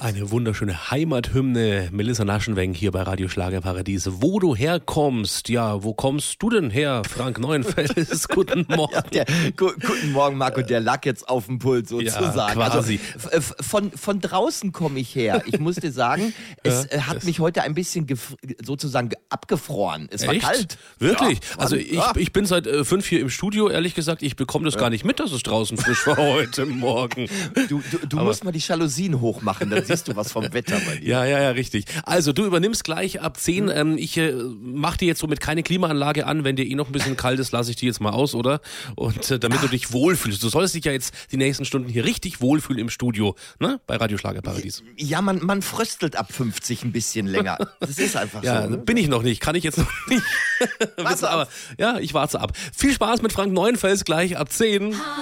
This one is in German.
Eine wunderschöne Heimathymne, Melissa Naschenweng hier bei Radio Schlagerparadies. Wo du herkommst, ja, wo kommst du denn her, Frank Neuenfels? Guten Morgen. Ja, guten Morgen, Marco, der lag jetzt auf dem Pult sozusagen. Ja, quasi. Also, von draußen komme ich her. Ich muss dir sagen, es hat mich heute ein bisschen sozusagen abgefroren. Es war Echt? kalt. Wirklich? Ja, also ich bin seit 5 hier im Studio, ehrlich gesagt, ich bekomme das gar nicht mit, dass es draußen frisch war heute Morgen. Du musst mal die Jalousien hochmachen, dann siehst du was vom Wetter bei dir. Ja, richtig. Also du übernimmst gleich ab 10. Ich mach dir jetzt somit keine Klimaanlage an, wenn dir noch ein bisschen kalt ist, lasse ich die jetzt mal aus, oder? Und damit du dich wohlfühlst. Du sollst dich ja jetzt die nächsten Stunden hier richtig wohlfühlen im Studio, ne? Bei Radio Schlagerparadies. Ja, man fröstelt ab 50 ein bisschen länger. Das ist einfach Ja, so. Ne? bin ich noch nicht, kann ich jetzt noch nicht. Warte ab. Aber ja, ich warte ab. Viel Spaß mit Frank Neuenfels gleich ab 10.